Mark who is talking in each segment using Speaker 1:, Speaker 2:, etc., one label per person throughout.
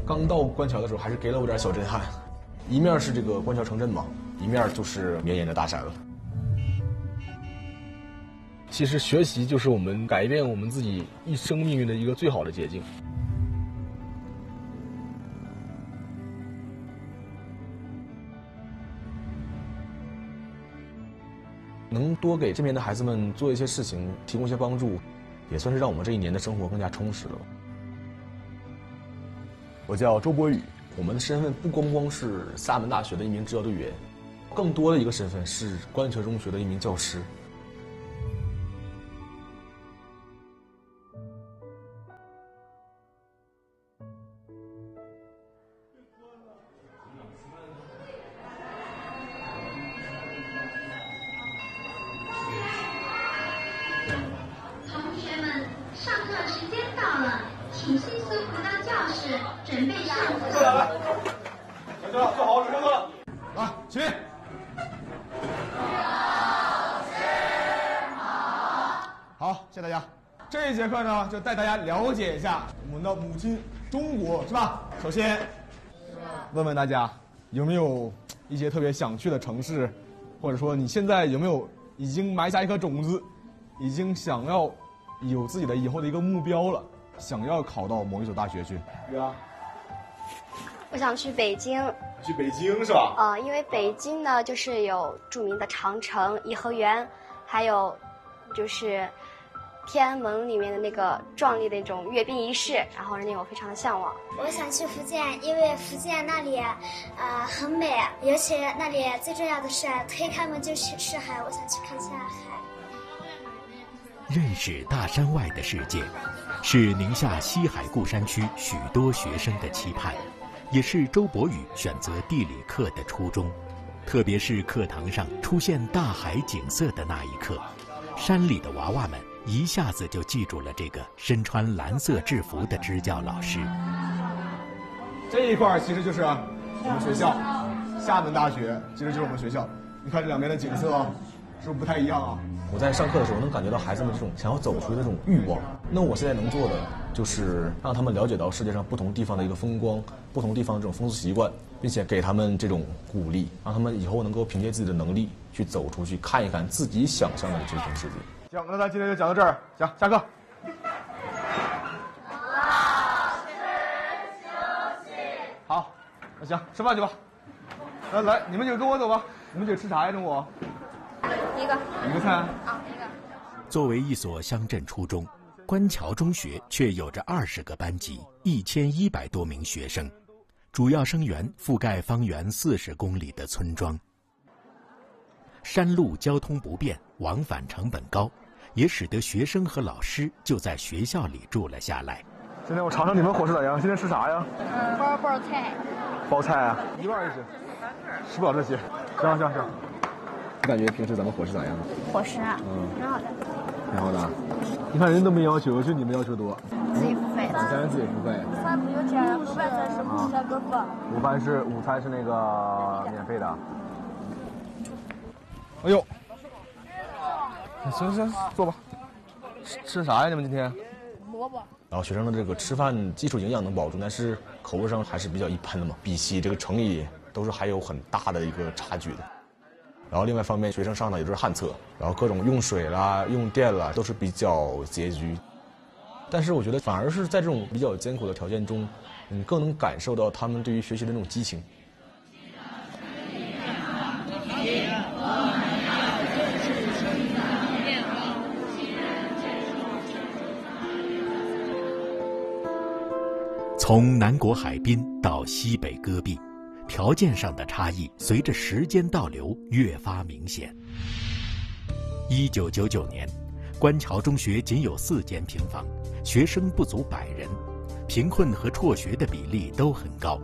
Speaker 1: 刚到官桥的时候，还是给了我点小震撼。一面是这个官桥城镇嘛，一面就是绵延的大山了。其实学习就是我们改变我们自己一生命运的一个最好的捷径。能多给这边的孩子们做一些事情，提供一些帮助，也算是让我们这一年的生活更加充实了。我叫周博宇，我们的身份不光是厦门大学的一名支教队员，更多的一个身份是官桥中学的一名教师。
Speaker 2: 请迅速回到教室，准备上课。
Speaker 3: 来，坐好，准备课。来，起立。好，谢谢大家。这一节课呢，就带大家了解一下我们的母亲中国，是吧？首先，问问大家有没有一些特别想去的城市，或者说你现在有没有已经埋下一颗种子，已经想要有自己的以后的一个目标了？想要考到某一所大学去，对啊。
Speaker 4: 我想去北京。
Speaker 3: 去北京是吧？
Speaker 4: 因为北京呢，就是有著名的长城、颐和园，还有就是天安门里面的那个壮丽的那种阅兵仪式，然后令我非常的向往。
Speaker 5: 我想去福建，因为福建那里很美，尤其那里最重要的是推开门就是海，我想去看一下海。
Speaker 6: 认识大山外的世界，是宁夏西海固山区许多学生的期盼，也是周博宇选择地理课的初衷。特别是课堂上出现大海景色的那一刻，山里的娃娃们一下子就记住了这个身穿蓝色制服的支教老师。
Speaker 3: 这一块其实就是我们学校，厦门大学其实就是我们学校。你看这两边的景色，是不是不太一样啊？
Speaker 1: 我在上课的时候能感觉到孩子们这种想要走出的这种欲望。那我现在能做的就是让他们了解到世界上不同地方的一个风光，不同地方的这种风俗习惯，并且给他们这种鼓励，让他们以后能够凭借自己的能力去走出去，看一看自己想象的这种世界。
Speaker 3: 行，那咱今天就讲到这儿，行，下课。好，那行，吃饭去吧。来，你们几个跟我走吧。你们几个吃啥呀？中午？
Speaker 4: 一个
Speaker 3: 菜啊？
Speaker 4: 一个。
Speaker 6: 作为一所乡镇初中，官桥中学却有着20个班级，1100多名学生，主要生源覆盖方圆40公里的村庄。山路交通不便，往返成本高，也使得学生和老师就在学校里住了下来。
Speaker 3: 今天我尝尝你们伙食咋样？今天吃啥呀？
Speaker 4: 包菜。
Speaker 3: 包菜啊？一半就行，吃不了这些。行。
Speaker 1: 你感觉平时咱们伙食咋样？
Speaker 4: 伙食啊，挺好的。
Speaker 1: 挺好的。
Speaker 3: 你看人都没要求，就你们要求多。
Speaker 4: 自己付费。
Speaker 3: 午餐自己付费。
Speaker 7: 午餐不用钱，午饭才是不加多份。
Speaker 3: 午餐是那个免费的。哎呦，行，坐吧。吃啥呀？你们今天？
Speaker 7: 萝卜。
Speaker 1: 然后学生的这个吃饭基础营养能保住，但是口味上还是比较一般的嘛，比起这个城里都是还有很大的一个差距的。然后另外一方面，学生上的也都是旱厕，然后各种用水啦、用电啦都是比较拮据。但是我觉得反而是在这种比较艰苦的条件中，你更能感受到他们对于学习的那种激情。
Speaker 6: 从南国海滨到西北戈壁，条件上的差异随着时间倒流越发明显。1999年，官桥中学仅有4间平房，学生不足100人，贫困和辍学的比例都很高。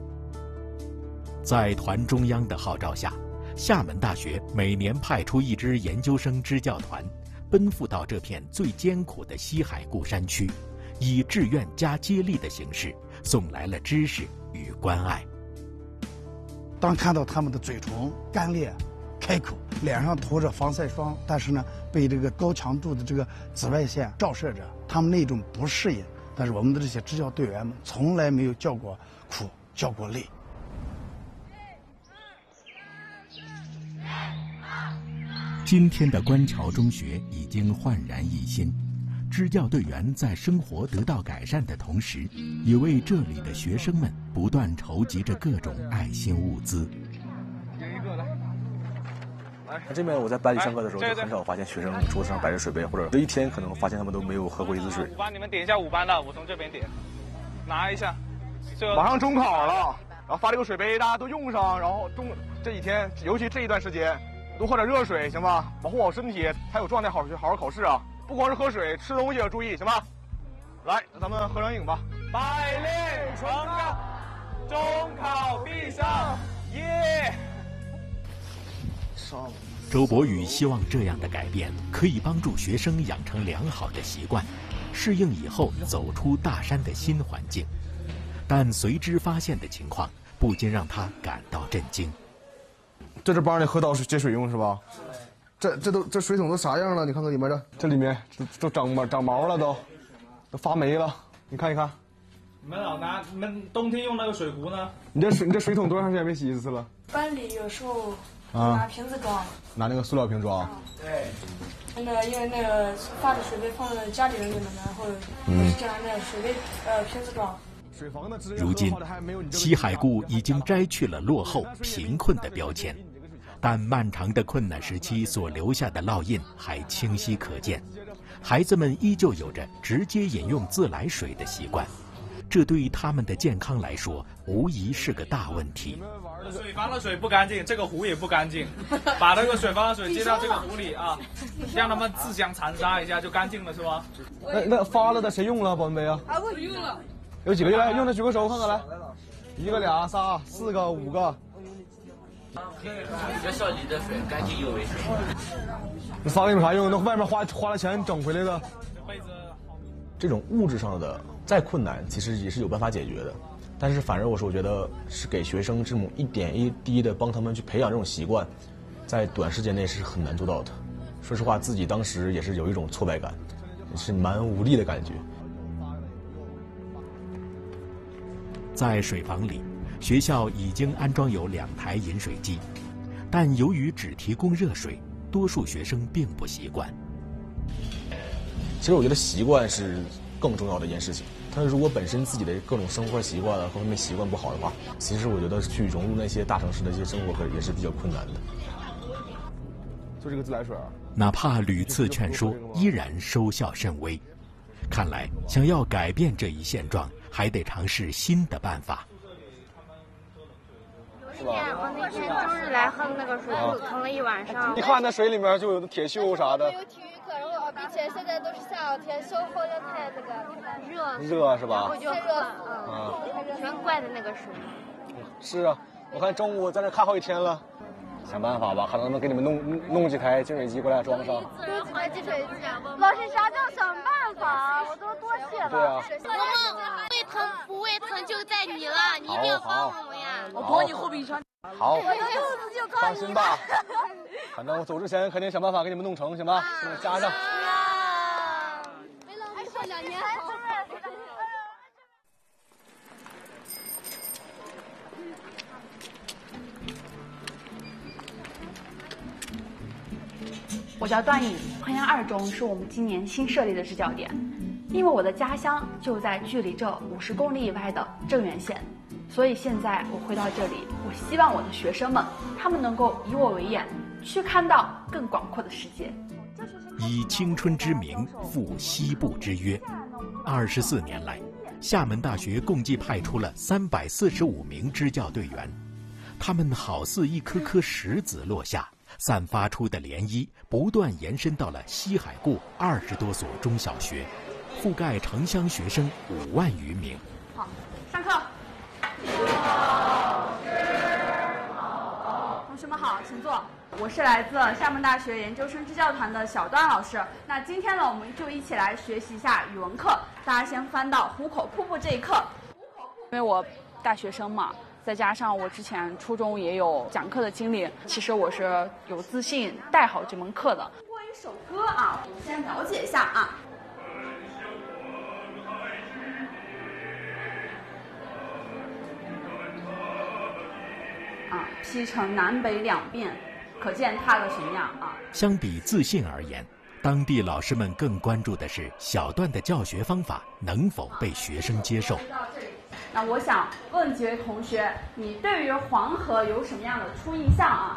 Speaker 6: 在团中央的号召下，厦门大学每年派出1支研究生支教团，奔赴到这片最艰苦的西海固山区，以志愿加接力的形式送来了知识与关爱。
Speaker 8: 当看到他们的嘴唇干裂、开口，脸上涂着防晒霜，但是呢，被这个高强度的这个紫外线照射着，他们那种不适应， 但是我们的这些支教队员们从来没有叫过苦，叫过累。
Speaker 6: 今天的官桥中学已经焕然一新，支教队员在生活得到改善的同时，也为这里的学生们不断筹集着各种爱心物资。
Speaker 1: 这边我在班里上课的时候，就很少发现学生桌子上摆着水杯，或者这一天可能发现他们都没有喝过一次水。
Speaker 9: 5班你们点一下5班的，我从这边点，拿一下。
Speaker 3: 马上中考了，然后发这个水杯，大家都用上，然后这几天，尤其这一段时间，多喝点热水，行吧？保护好身体，才有状态好好考试啊！不光是喝水，吃东西要注意，行吧？来，咱们合张影吧。
Speaker 9: 百炼成钢，中考必上，耶！
Speaker 6: 周博宇希望这样的改变可以帮助学生养成良好的习惯，适应以后走出大山的新环境。但随之发现的情况不禁让他感到震惊。
Speaker 3: 这是帮你喝到接水用是吧？这水桶都啥样了？你看看里面这里面都长毛了都发霉了。你看一看。
Speaker 9: 你们冬天用那个水壶呢？
Speaker 3: 你这水桶多长时间没洗一次了？
Speaker 7: 班里有时候拿瓶子装，
Speaker 3: 拿那个塑料瓶装。
Speaker 7: 对。因为那个发的水杯放在家里人用的，然后就是这样那个水杯瓶子装。
Speaker 6: 如今，西海固已经摘去了落后、贫困的标签，但漫长的困难时期所留下的烙印还清晰可见。孩子们依旧有着直接饮用自来水的习惯，这对于他们的健康来说，无疑是个大问题。
Speaker 9: 水房的水不干净，这个壶也不干净，把那个水房的水接到这个壶里啊，让他们自相残杀一下就干净了，是吧？
Speaker 3: 那发了的谁用了保温杯啊？
Speaker 7: 我用了。
Speaker 3: 有几个来用的举个手看看来，1个、2、3、4个、5个。
Speaker 10: 学校里的水干净又卫生。
Speaker 3: 你发给你们啥用？那外面花了钱整回来的。
Speaker 1: 这种物质上的再困难，其实也是有办法解决的。但是反而我觉得是给学生这种一点一滴的帮他们去培养这种习惯，在短时间内是很难做到的。说实话，自己当时也是有一种挫败感，也是蛮无力的感觉。
Speaker 6: 在水房里，学校已经安装有2台饮水机，但由于只提供热水，多数学生并不习惯。
Speaker 1: 其实我觉得习惯是更重要的一件事情。但是如果本身自己的各种生活习惯各方面习惯不好的话，其实我觉得去融入那些大城市的一些生活也是比较困难的。
Speaker 3: 就这个自来水，
Speaker 6: 哪怕屡次劝说，依然收效甚微。看来，想要改变这一现状，还得尝试新的办法。
Speaker 4: 我那天周日来喝的那个水，腾了一晚上。
Speaker 3: 你看那水里面就有铁锈啥的。
Speaker 11: 有体育课，然后并且现在都是夏天，消耗的太那个
Speaker 3: 热是吧？
Speaker 4: 我就喝，全怪的那个水。
Speaker 3: 是啊，我看中午在那看好几天了，想办法吧，看能不能给你们弄几台净水机过来装上。
Speaker 11: 弄几台净水机。老师，啥叫想办法？我都多谢了。
Speaker 3: 对啊。
Speaker 11: 胃疼不胃疼就在你了，你一定要帮我们呀！
Speaker 7: 我保你后备箱。
Speaker 3: 好，
Speaker 11: 我的肚子就靠你。
Speaker 3: 放心吧，反正我走之前肯定想办法给你们弄成，行吧？给你们加上。
Speaker 11: 为了我们过2年好。
Speaker 12: 我叫段颖，衡阳2中是我们今年新设立的支教点。因为我的家乡就在距离这50公里以外的镇原县，所以现在我回到这里，我希望我的学生们，他们能够以我为眼，去看到更广阔的世界。
Speaker 6: 以青春之名赴西部之约，24年来，厦门大学共计派出了345名支教队员，他们好似一颗颗石子落下，散发出的涟漪不断延伸到了西海固20多所中小学，覆盖城乡学生5万余名。
Speaker 12: 好，上课。同学们好，请坐。我是来自厦门大学研究生支教团的小段老师。那今天呢，我们就一起来学习一下语文课。大家先翻到壶口瀑布这一课。
Speaker 13: 因为我大学生嘛，再加上我之前初中也有讲课的经历，其实我是有自信带好这门课的。
Speaker 12: 播一首歌啊，我们先了解一下啊。 劈成南北两边，可见它的什么样啊？
Speaker 6: 相比自信而言，当地老师们更关注的是小段的教学方法能否被学生接受。
Speaker 12: 那我想问几位同学，你对于黄河有什么样的初印象啊？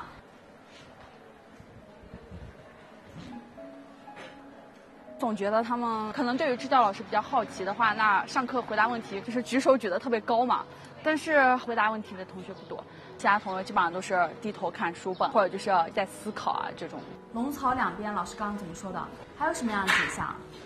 Speaker 13: 总觉得他们可能对于支教老师比较好奇的话，那上课回答问题就是举手举得特别高嘛，但是回答问题的同学不多，其他同学基本上都是低头看书本，或者就是在思考啊这种。
Speaker 12: 龙槽两边，老师刚刚怎么说的？还有什么样的景象？